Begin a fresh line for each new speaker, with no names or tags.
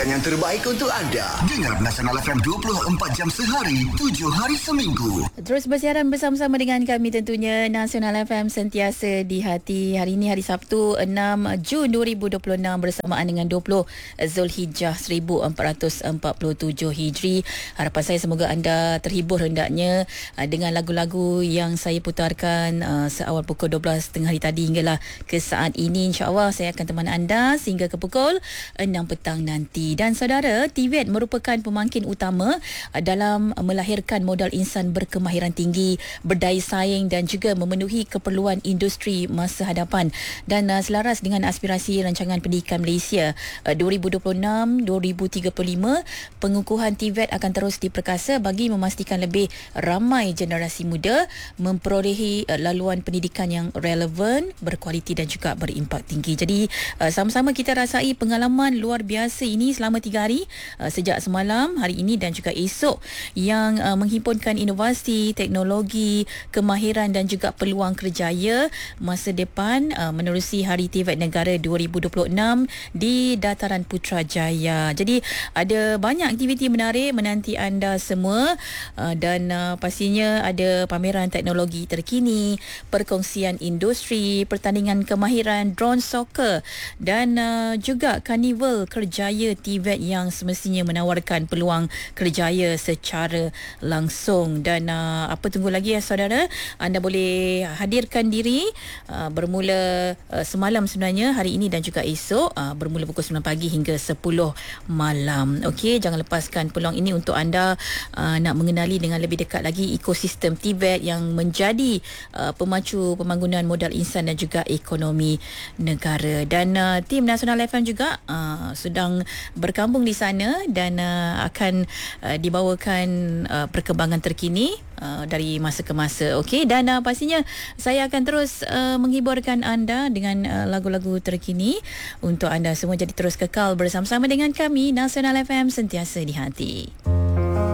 Yang terbaik untuk anda. Dengar Nasional FM 24 jam sehari, 7 hari seminggu.
Terus bersiaran bersama-sama dengan kami tentunya Nasional FM sentiasa di hati. Hari ini hari Sabtu 6 Jun 2026 bersamaan dengan 20 Zulhijjah 1447 Hijri. Harapan saya semoga anda terhibur hendaknya dengan lagu-lagu yang saya putarkan seawal pukul 12 tengah hari tadi hinggalah ke saat ini. InsyaAllah saya akan temani anda sehingga ke pukul 6 petang nanti. Dan saudara, TVET merupakan pemangkin utama dalam melahirkan modal insan berkemahiran tinggi, berdaya saing dan juga memenuhi keperluan industri masa hadapan. Dan selaras dengan aspirasi Rancangan Pendidikan Malaysia 2026-2035, pengukuhan TVET akan terus diperkasa bagi memastikan lebih ramai generasi muda memperolehi laluan pendidikan yang relevan, berkualiti dan juga berimpak tinggi. Jadi sama-sama kita rasai pengalaman luar biasa ini selama 3 hari sejak semalam, hari ini dan juga esok yang menghimpunkan inovasi, teknologi, kemahiran dan juga peluang kerjaya masa depan menerusi Hari TVET Negara 2026 di Dataran Putrajaya. Jadi ada banyak aktiviti menarik menanti anda semua dan pastinya ada pameran teknologi terkini, perkongsian industri, pertandingan kemahiran drone soccer dan juga karnival kerjaya TVET yang semestinya menawarkan peluang kerjaya secara langsung. Dan apa tunggu lagi ya saudara, anda boleh hadirkan diri bermula semalam sebenarnya, hari ini dan juga esok bermula pukul 9 pagi hingga 10 malam. Okey, jangan lepaskan peluang ini untuk anda nak mengenali dengan lebih dekat lagi ekosistem TVET yang menjadi pemacu pembangunan modal insan dan juga ekonomi negara. Dan tim Nasional FM juga sedang berkambung di sana dan akan dibawakan perkembangan terkini dari masa ke masa. Okey, dan pastinya saya akan terus menghiburkan anda dengan lagu-lagu terkini untuk anda semua. Jadi terus kekal bersama-sama dengan kami Nasional FM sentiasa di hati.